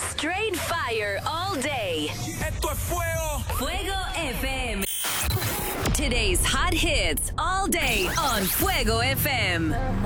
Straight fire all day. Esto es fuego. Fuego FM. Today's hot hits all day on Fuego FM.